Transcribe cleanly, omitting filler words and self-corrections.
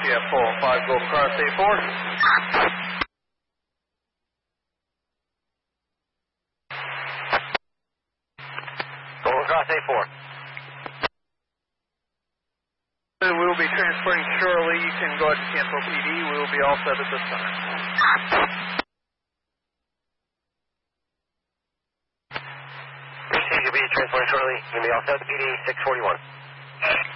Yeah, 415 Golden Cross A4. Golden Cross A4. We will be transporting shortly. You can go ahead and cancel PD. We will be all set at this time. You'll be transporting shortly. You'll be all set at the PD 641.